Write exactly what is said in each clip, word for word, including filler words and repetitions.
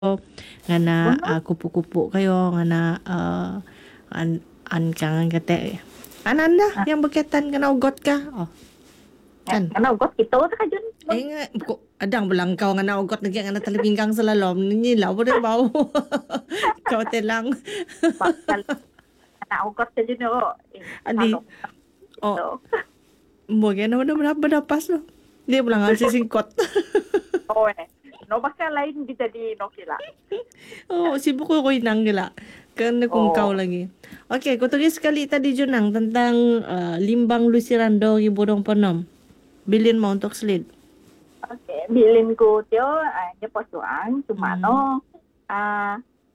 nga na Ano? ah, kupo-kupo kayo nga na uh, an an kang kate ananda Ah, yang berkaitan kana ugot ka oh kan ano, got kito sa kadyon. eh nga ko adang belangkaw nga na ugot nagyan nga na talibingkang sa lalom ninyi law mo bau ikaw te lang Bakal na got sa dyan o. adi Salong oh ito. mo gana na na badapas no di mo lang sisingkot Oo eh. No, baka lain kita di no sila. oh sibuk ko ko inang gila kan kung kau Oo. lagi. Okay, kau tulis sekali tadi Junang tentang uh, limbang lusirando Ibudong Ponom. Bilin mo untuk slid. Okay. Bilin ko tiyo, uh, niya pasuan, Mhm. sumano. Ah,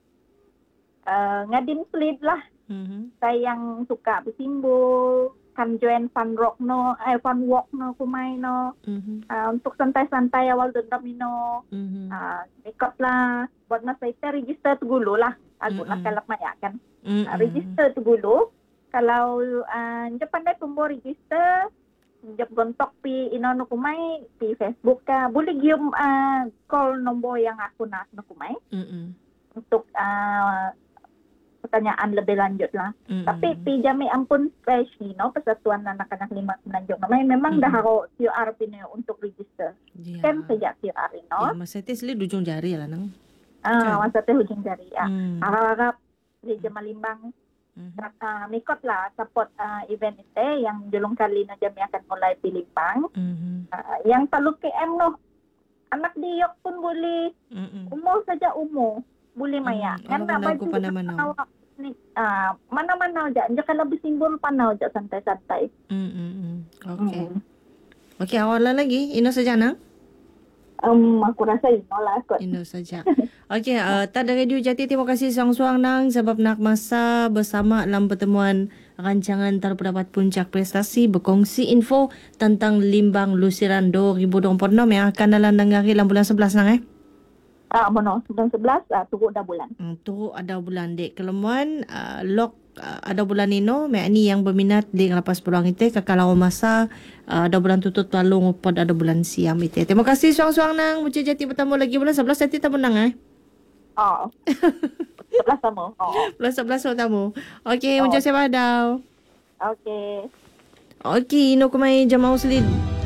uh, nga din slid lah. Mhm. Sayang suka bersimbol. Kan join fun rock no, eh fun walk no, kumay no. Mhm. Ah, untuk santai-santai awal dendam ino. Mhm. Ah, ikut lah. Buat na sa ite, register tu dulu lah. Aku nak Mm-mm. kalap maya kan. Ah, Mm-mm. register tu dulu. Kalau uh, dia pandai tumbuh register, dia gontok pi ino no kumay, pi Facebook ka. Boleh gium uh, call nombor yang aku nak no kumay Mm-mm. untuk uh, pertanyaan lebih lanjut lah. Mm-mm. Tapi pi jami ampun fresh ni no, Persatuan Anak-anak Lima Semenanjung namanya memang dah Mm-mm. haro Q R pin untuk register. Ya. Kan sejak Q R ni Ya, no. masa itu slid ujung jari lah nang. Ah, Kan? masa teh hujung jari. Ah, Hmm. harap-harap di Jamalimbang Mhm. uh, mikot lah support uh, event itu yang julung kali na jami akan mulai pilimpang. Mhm. Uh, yang talu K M no, anak diok pun boleh, Mm-mm. umur saja umur boleh maya. Mm, Kan orang nak pandang ko baju panamanaw. ni ah mana-mana aja, aja kalau bersimbol panau aja santai-santai. Mm-mm. Okay. Hmm. Okay, awal lah lagi. Ino saja nang. Um, aku rasa ino lah kot. Ino saja. Okey, uh, tak ada Radio Jati. Terima kasih suang-suang nang sebab nak masa bersama dalam pertemuan rancangan terdapat puncak prestasi berkongsi info tentang limbang lusiran dua ribu dua puluh enam yang akan dalam dengari dalam bulan sebelas nang eh. Ah, mono sembilan sebelas ah tunggu dah bulan. Hmm, tu ada bulan dek kelemuan uh, lok uh, ada bulan ino mek ni yang berminat di ngelapas peluang itu kakalau masa uh, ada bulan tutut lalu pod ada bulan siam itu. Terima kasih suang-suang nang Muci Jati bertemu lagi bulan sebelas nanti tamu nang eh. Oh. sebelas sama. Oh. Bulan sebelas tamu. Okey, Oh. Muci siapa dah. Okey. Okey, ino kumai Jamal Slid.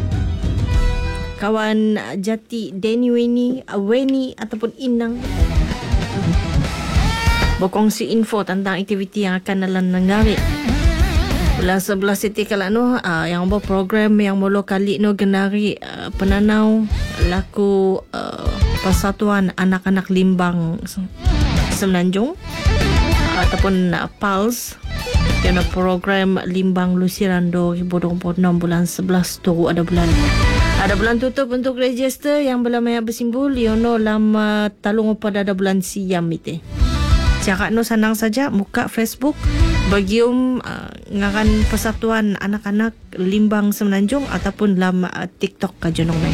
Kawan Jati Denny Weni, Weni ataupun Inang berkongsi info tentang aktiviti yang akan dalam negara. Bulan sebelas itu kalau no uh, yang buat program yang mula kali no genari uh, penanau laku uh, Persatuan Anak-anak Limbang Semenanjung ataupun uh, Pulse yang program Limbang Lusiran dua ribu dua puluh enam bulan sebelas tu ada bulan ada bulan tutup untuk register yang belum banyak bersimbol yono lama talung pada ada bulan siam itu. Cara no senang saja muka Facebook bagi um uh, ngaran Persatuan Anak-anak Limbang Semenanjung ataupun dalam uh, TikTok kajonong mai.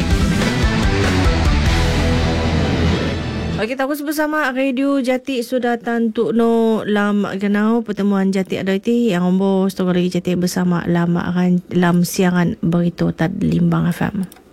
Okey, terus bersama Radio Jati sudah tentu no lam ganau pertemuan Jati ada itu yang ombo story Jati bersama lama akan lam siaran berita tad Limbang F M.